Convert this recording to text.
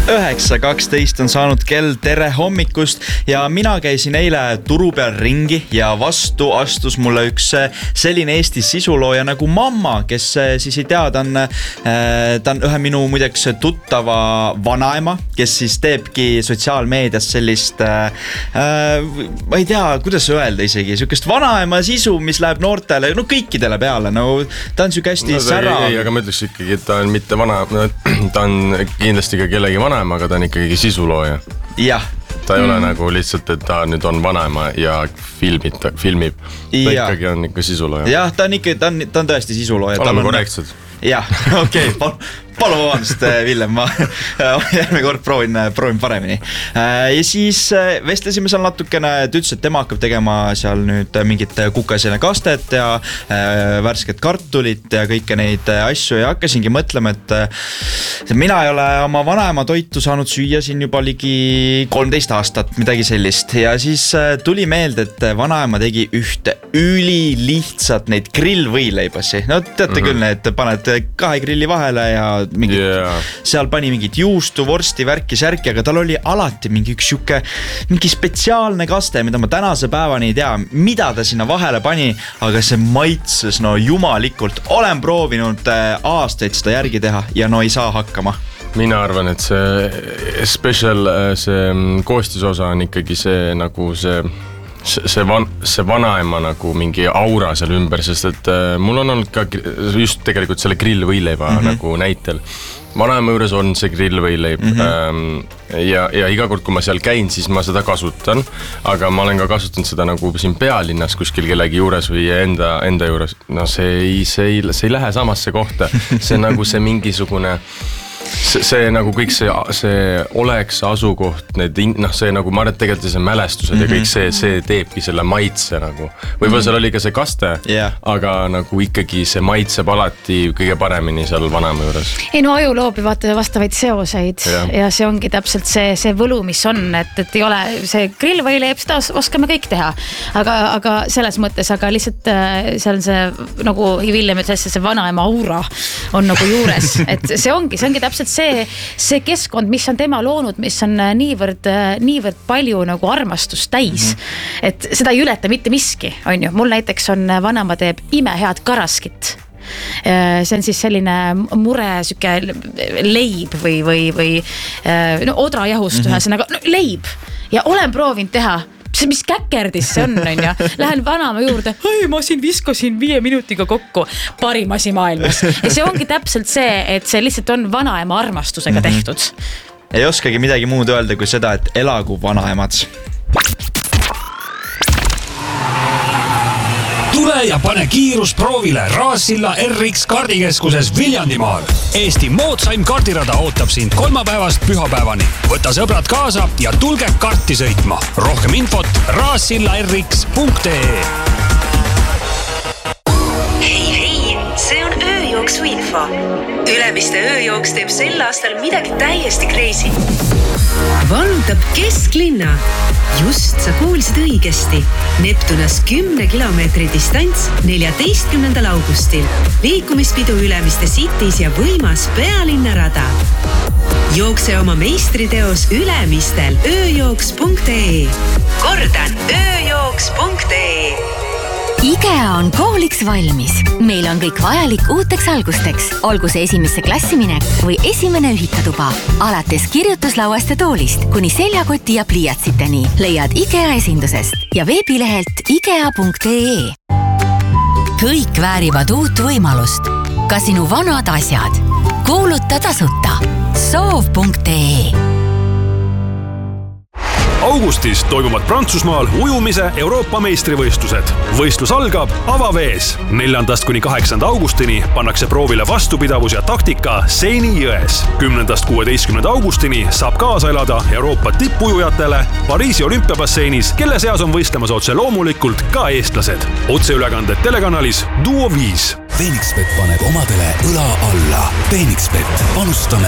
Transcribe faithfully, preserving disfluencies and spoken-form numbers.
üheksa kaksteist on saanud kell, tere hommikust ja mina käisin eile turu peal ringi ja vastu astus mulle üks selline Eesti sisulooja nagu Mamma, kes siis ei tea, ta on, ta on ühe minu muideks tuttava vanaema, kes siis teebki sotsiaalmeedias sellist, ma ei tea, kuidas öelda isegi, sükest vanaema sisu, mis läheb noortele, no kõikidele peale, no ta on süke hästi no, sära. Ei, aga ma ütleks ikkagi, et ta on mitte vana, ta on kindlasti ka kellegi vana, aga ta on ikkagi sisulooja. Jah. Ta ei mm. ole nagu lihtsalt, et ta nüüd on vanaema ja filmib, filmib. Ta ja. ikkagi on ikka sisulooja. Jah, ta on ikka, ta on, ta on tõesti sisulooja. Oleme korrektsed. Jah, okei, okay. Palun vabandust, Villem, ma järgmine kord proovin, proovin paremini. Ja siis vestlesime seal natukene, ta ütles, et tema hakkab tegema seal nüüd mingit kukasene kastet ja värsket kartulit ja kõike neid asju ja hakkasingi mõtlema, et mina ei ole oma vanaema toitu saanud süüa siin juba ligi kolmteist aastat, midagi sellist. Ja siis tuli meelde, et vanaema tegi ühte üli lihtsat neid grillvõileibasi. No teate mm-hmm. küll, et paned kahe grilli vahele ja mingit, yeah. seal pani mingit juustu, vorsti, värki, särki, aga tal oli alati mingi üks juke, mingi spetsiaalne kaste, mida ma tänase päevani ei tea, mida ta sinna vahele pani, aga see maitses no jumalikult. Olen proovinud aastaid seda järgi teha ja no ei saa hakkama. Mina arvan, et see special, see koostisosa on ikkagi see nagu see see, van, see vanaema nagu mingi aura seal ümber, sest et äh, mul on olnud ka just tegelikult selle grillvõileiva mm-hmm. nagu näitel. Vanaema juures on see grillvõileib mm-hmm. ähm, ja, ja iga kord, kui ma seal käin, siis ma seda kasutan, aga ma olen ka kasutanud seda nagu siin pealinnas kuskil kellegi juures või enda, enda juures. No see ei, see ei, see ei lähe samasse kohta. See nagu see mingisugune See, see nagu kõik see, see oleks asukoht, need, noh, see nagu ma arvan, et tegelikult see mälestused mm-hmm. ja kõik see, see teebki selle maitse nagu. Võib-olla seal oli ka see kaste, yeah. aga nagu ikkagi see maitseb alati kõige paremini seal vanema juures. Ei no aju loob vaata vastavaid seoseid yeah. ja see ongi täpselt see, see võlu, mis on, et, et ei ole see grillvõileib, seda oskame kõik teha. Aga, aga selles mõttes, aga lihtsalt seal on see, nagu Villem ütles, see vanaema aura on nagu juures, et see ongi, see ongi täpselt see, see keskkond, mis on tema loonud, mis on niivõrd, niivõrd palju nagu armastust täis, mm-hmm. et seda ei ületa mitte miski, on ju. Mul näiteks on vanema teeb imehead karaskit. See on siis selline mure süke leib või, või, või no, odrajahust mm-hmm. ühesõnaga, no, leib ja olen proovinud teha see, mis käkerdis see on, on ja lähen vanama juurde, oi, ma siin viskasin viie minutiga kokku parim asi maailmas. Ja see ongi täpselt see, et see lihtsalt on vanaema armastusega mm-hmm. tehtud. Ei oskagi midagi muud öelda kui seda, et elagu vanaemad. Tule ja pane kiirus proovile Raassilla R X kaardikeskuses Viljandimaal. Eesti moodsaim kaardirada ootab sind kolmapäevast pühapäevani. Võta sõbrad kaasa ja tulge karti sõitma. Rohkem infot raassilla r x punkt e e. Hei, hei, see on ööjooksu info. Ülemiste ööjooks teeb sel aastal midagi täiesti crazy. Vallutab kesklinna. Just sa kuulsid õigesti. Neptunas kümne kilomeetri distants neljateistkümnendal augustil. Liikumispidu Ülemiste Cities ja võimas pealinnarada. Jookse oma meistriteos Ülemistel ööjooks punkt e e. Kordan ööjooks punkt e e. IKEA on kooliks valmis. Meil on kõik vajalik uuteks algusteks, olgu see esimesse klassiminek või esimene ühikatuba. Alates kirjutuslauast ja toolist kuni seljakoti ja pliiatsiteni leiad IKEA esindusest ja veebilehelt ikea punkt e e. Kõik väärivad uut võimalust. Ka sinu vanad asjad. Kuuluta tasuta. soov punkt e e. Augustis toimuvad Prantsusmaal ujumise Euroopa meistrivõistlused. Võistlus algab avavees. neljandast kuni kaheksanda augustini pannakse proovile vastupidavus ja taktika Seini jões. kümnendast kuueteistkümnenda augustini saab kaasa elada Euroopa tippujujatele Pariisi olümpiabasseinis, kelle seas on võistlemas otse loomulikult ka eestlased. Otseülekanded telekanalis Duo viis. Phoenixbet paneb omadele õla alla. Phoenixbet, panustame